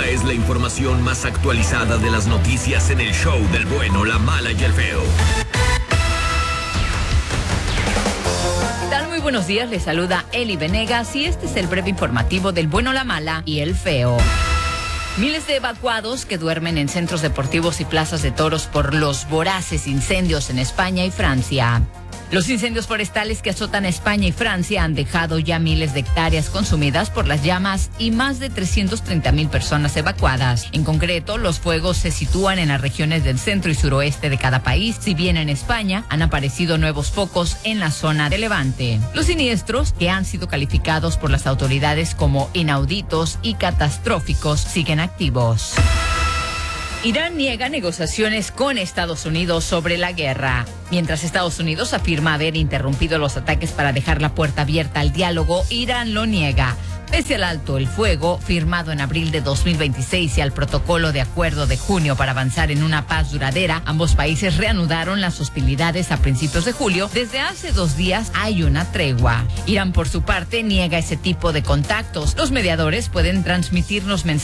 es la información más actualizada de las noticias en el show del bueno, la mala y el feo. Muy buenos días, les saluda Eli Venegas y este es el breve informativo del bueno, la mala y el feo. Miles de evacuados que duermen en centros deportivos y plazas de toros por los voraces incendios en España y Francia. Los incendios forestales que azotan España y Francia han dejado ya miles de hectáreas consumidas por las llamas y más de 330,000 personas evacuadas. En concreto, los fuegos se sitúan en las regiones del centro y suroeste de cada país, si bien en España han aparecido nuevos focos en la zona de Levante. Los siniestros, que han sido calificados por las autoridades como inauditos y catastróficos, siguen activos. Irán niega negociaciones con Estados Unidos sobre la guerra. Mientras Estados Unidos afirma haber interrumpido los ataques para dejar la puerta abierta al diálogo, Irán lo niega. Pese al alto el fuego, firmado en abril de 2026 y al protocolo de acuerdo de junio para avanzar en una paz duradera, ambos países reanudaron las hostilidades a principios de julio. Desde hace 2 días hay una tregua. Irán, por su parte, niega ese tipo de contactos. Los mediadores pueden transmitirnos mensajes